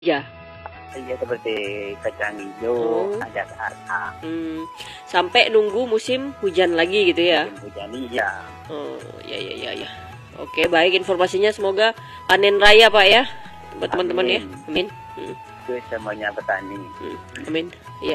Ya. Iya seperti kacang hijau, ada arka. Sampai nunggu musim hujan lagi gitu ya? Musim hujan iya. Oh, ya. Oke, baik informasinya. Semoga panen raya Pak ya, buat teman-teman ya. Amin. Itu semuanya petani. Amin. Ya.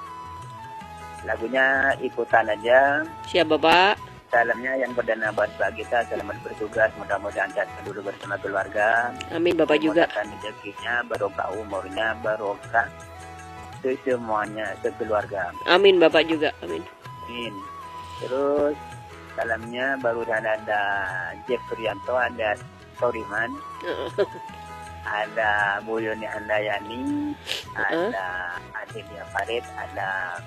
Lagunya ikutan aja. Siap Bapak. Salamnya yang berdana buat kita, selamat bertugas, mudah-mudahan sehat dulu bersama keluarga. Amin Bapak juga. Rezekinya, barokah umurnya, barokah itu semuanya sekeluarga. Amin Bapak juga. Amin. Amin. Terus salamnya barusan ada Jeff Prianto, ada Toriman, ada Bu Yoni Handayani, ada Adelia Farid, ada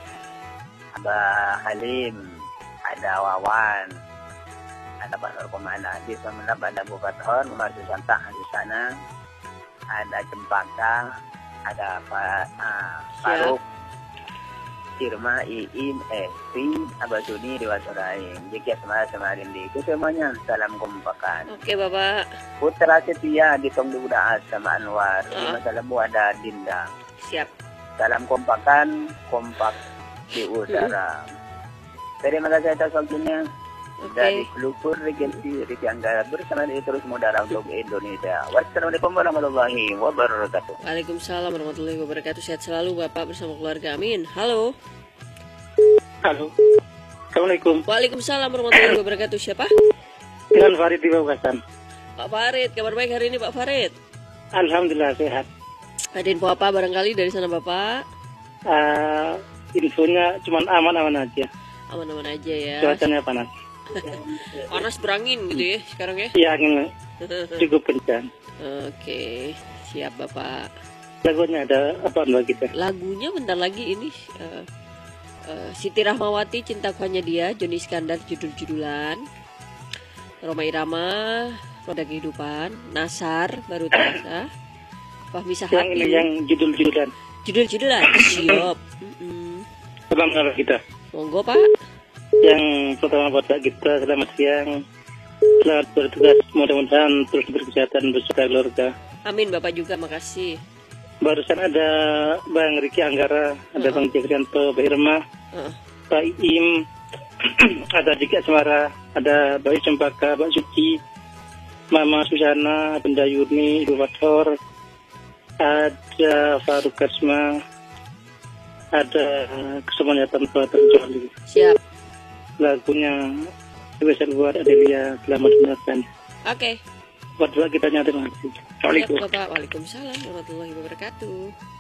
Abah Halim, ada Wawan, ada Pak Nur Komanda di sana, ada Bukator, Umar Susanta di sana, ada Cempaka, ada Pak Faruk, Irma, Iim, Esti, Abah Suni, Dewa Soraing, Jika Semarin di itu semuanya salam kompakan. Oke Bapak. Putra Setia di Tongdu Udaas sama Anwar, di Masalah Bu ada Dinda. Siap. Salam kompakan, kompak di udara. Terima kasih atas waktunya. Dari Kelupur Regensi Riki Anggara bersama ini terus modal untuk Indonesia. Wassalamualaikum warahmatullahi wabarakatuh. Waalaikumsalam warahmatullahi wabarakatuh. Sehat selalu Bapak bersama keluarga. Amin. Halo. Halo. Assalamualaikum. Waalaikumsalam warahmatullahi wabarakatuh. Siapa? Dengan Farid di Pamekasan. Pak Farid, kabar baik hari ini Pak Farid? Alhamdulillah sehat. Ada info apa barangkali dari sana Bapak? Infonya cuma aman-aman aja. Aman-aman aja ya. Cuacanya panas. Panas berangin gitu ya sekarang ya? Iya, angin cukup kencang. Oke, siap Bapak. Lagunya ada apa mbak kita? Lagunya bentar lagi ini Siti Rahmawati, Cintaku Hanya Dia, Joni Iskandar, judul-judulan, Roma Irama, Roda Kehidupan, Nasar, Baru Terasa, Fahmi Sahati. Yang ini yang judul-judulan. Judul-judulan, siap. Selamat kita. Monggo Pak. Yang pertama buat kita, selamat siang. Selamat bertugas, mudah-mudahan terus berkesehatan beserta keluarga. Amin Bapak juga, makasih. Barusan ada Bang Riki Anggara, ada Bang Jekrianto, Mbak Irma, Pak Iim, ada Jika Semara, ada Mbak Cempaka, Mbak Suci, Mama Susana, Benda Yurni, Ibu Bator, ada Faruk Kasma, ada kesemuanya tanpa terkecuali. Siap. Lagunya spesial buat Adelia, selamat mendengarkan. Oke. Buat kita nyata. Assalamualaikum. Bapak. Waalaikumsalam warahmatullahi wabarakatuh.